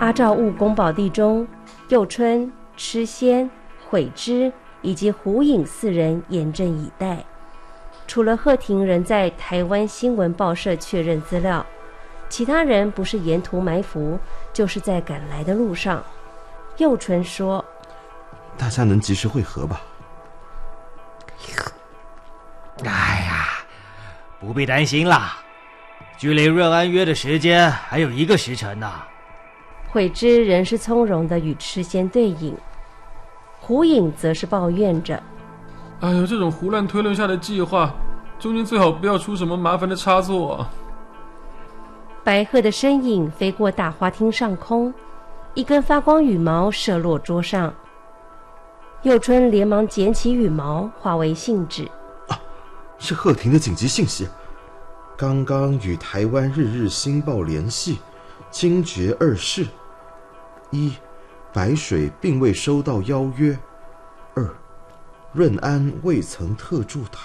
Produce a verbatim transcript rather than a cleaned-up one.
阿照务宫保地中，佑春、痴仙、悔之以及胡颖四人严阵以待。除了贺廷仍在台湾新闻报社确认资料，其他人不是沿途埋伏，就是在赶来的路上。佑春说： 大家能及时会合吧？ 哎呀，不必担心啦，距离润安约的时间还有一个时辰呢。 悔之仍是从容地与痴仙对饮，胡颖则是抱怨着： 哎呦，这种胡乱推论下的计划，中间最好不要出什么麻烦的差错啊！ 白鹤的身影飞过大花厅上空，一根发光羽毛射落桌上。佑春连忙捡起羽毛，化为信纸。 啊，是贺廷的紧急信息。刚刚与台湾日日新报联系，惊觉二事：一，白水并未收到邀约；二，润安未曾特驻台。